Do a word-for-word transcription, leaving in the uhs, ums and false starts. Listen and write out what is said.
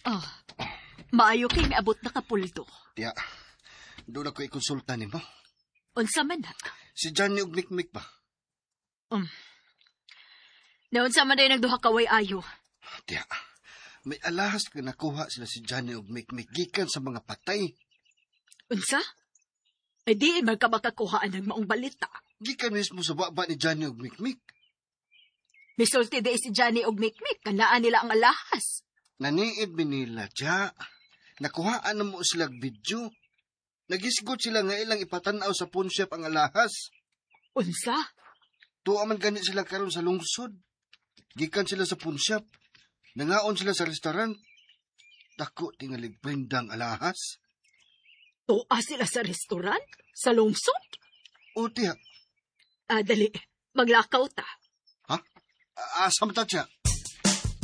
Oh, maayo kay miabot na kapulto. Tiya, doon ako ikonsulta ni mo. Unsa man na? Si Johnny ug Mikmik ba? Um, naunsa man day nagduha kaway ayo. Tiya, may alahas ka nakuha sila si Johnny ug Mikmik gikan sa mga patay. Unsa? E di man ka makakuhaan ng maong balita. Gikan mismo sa baba ni Johnny ug Mikmik. Misulti day si Johnny ug Mikmik, kanaan nila ang alahas. Naniid binila, Tiya. Nakuhaan na mo sila video. Nagisgot sila nga ilang ipatanaw sa pawn shop ang alahas. Unsa? Tuwa man ganit sila karon sa lungsod. Gikan sila sa pawn shop. Nangaon sila sa restaurant. Dako tingalig prendang alahas. Tuwa sila sa restaurant? Sa lungsod? O, Tiya. Ah, dali. Maglakaw ta. Ha? Asam ta, Tiya.